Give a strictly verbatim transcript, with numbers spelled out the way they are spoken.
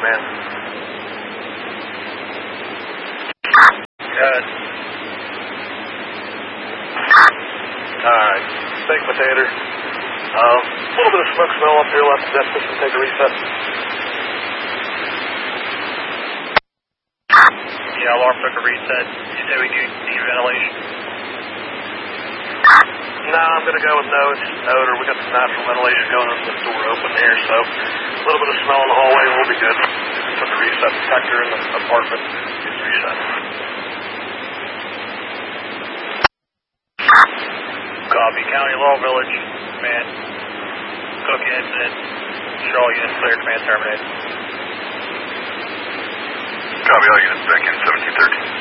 man. Good. Alright, steak potato. A uh, little bit of smoke smell up here. Let's let system take a reset. Yeah, alarm took a reset. You say we do need ventilation? No, I'm going to go with no. It's just no odor. We got some natural ventilation going on this door open here, so a little bit of smell in the hallway will be good. Put the reset detector in the apartment. It's reset. Copy. County Law Village. Command. Cook incident. Show all units clear. Command terminated. Copy. All units back in seventeen thirteen.